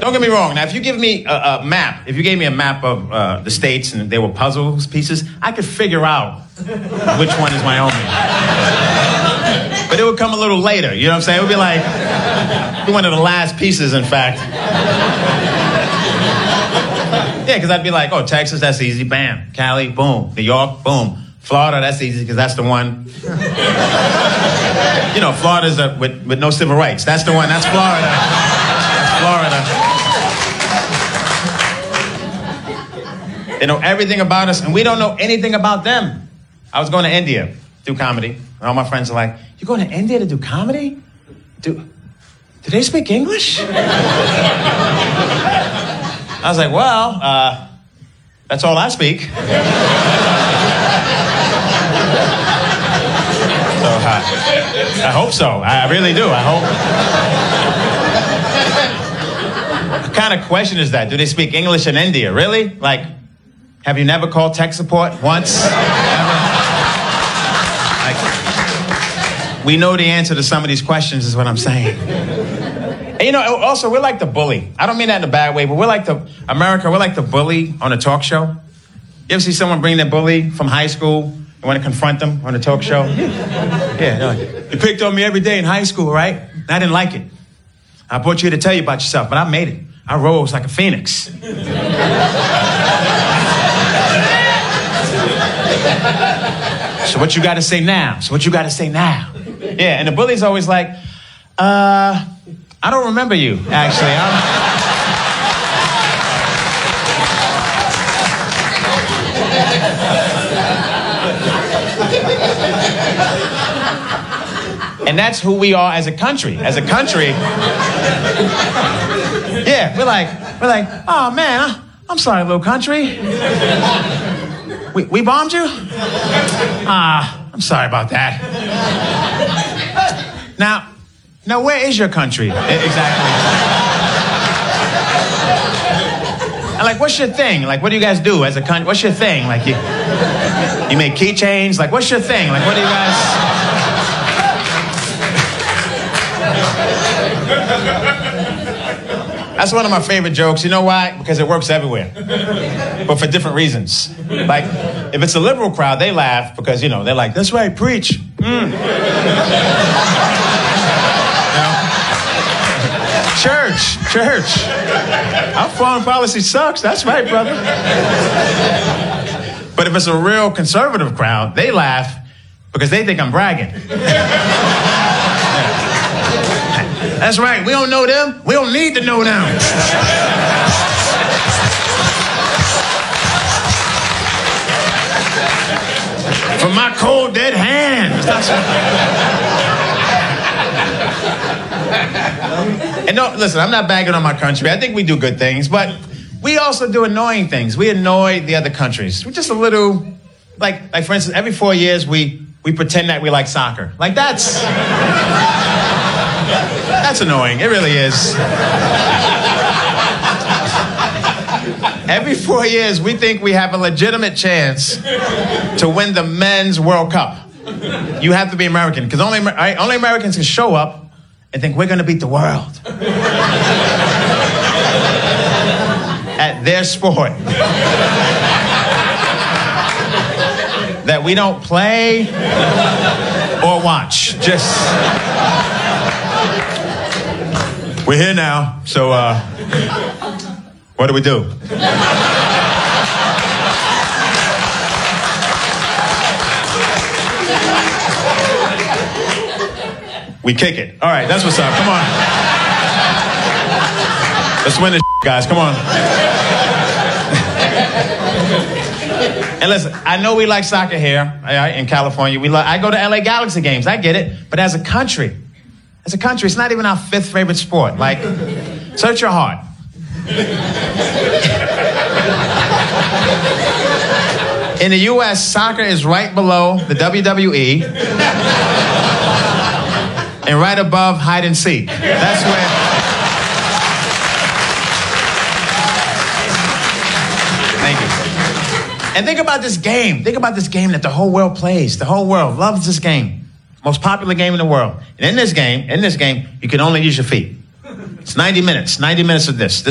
Don't get me wrong. Now, if you give me a map, if you gave me a map of the states and there were puzzle pieces, I could figure out which one is Wyoming. But it would come a little later. You know what I'm saying? It would be like one of the last pieces, in fact. Yeah, because I'd be like, oh, Texas, that's easy. Bam. Cali, boom. New York, boom. Florida, that's easy because that's the one. You know, Florida's with no civil rights. That's the one. That's Florida. That's Florida. They know everything about us, and we don't know anything about them. I was going to India to do comedy, and all my friends are like, "You're going to India to do comedy? Do they speak English?" I was like, well, that's all I speak. So I hope so. I really do. I hope. What kind of question is that? Do they speak English in India? Really? Like, have you never called tech support once? Like, we know the answer to some of these questions is what I'm saying. And, you know, also, we're like the bully. I don't mean that in a bad way, but we're like we're like the bully on a talk show. You ever see someone bring their bully from high school and want to confront them on a talk show? Yeah, they're like, you picked on me every day in high school, right? And I didn't like it. I brought you here to tell you about yourself, but I made it. I rose like a phoenix. So what you got to say now? Yeah, and the bully's always like, I don't remember you, actually. And that's who we are as a country. As a country, yeah, we're like, oh man, I'm sorry, little country. We bombed you? I'm sorry about that. Now, where is your country? Exactly. And like, what's your thing? Like, what do you guys do as a country? What's your thing? Like, you make keychains? Like, what's your thing? Like, what do you guys... That's one of my favorite jokes. You know why? Because it works everywhere. But for different reasons. Like, if it's a liberal crowd, they laugh because, you know, they're like, that's right, preach. Church. Our foreign policy sucks. That's right, brother. But if it's a real conservative crowd, they laugh because they think I'm bragging. That's right. We don't know them. We don't need to know them. From my cold, dead hands. And no, listen, I'm not bagging on my country. I think we do good things, but we also do annoying things. We annoy the other countries. We're just a little, like for instance, every 4 years we pretend that we like soccer. Like that's annoying. It really is. Every 4 years we think we have a legitimate chance to win the men's World Cup. You have to be American, because only Americans can show up and think we're going to beat the world at their sport that we don't play or watch. Just, we're here now, so what do we do? We kick it. All right, that's what's up. Come on. Let's win this guys. Come on. And listen, I know we like soccer here in California. I go to LA Galaxy games. I get it. But as a country, it's not even our 5th favorite sport. Like, search your heart. In the U.S., soccer is right below the WWE and right above hide and seek. That's where... Thank you. And think about this game. Think about this game that the whole world plays. The whole world loves this game. Most popular game in the world. And in this game, you can only use your feet. It's 90 minutes. 90 minutes of this.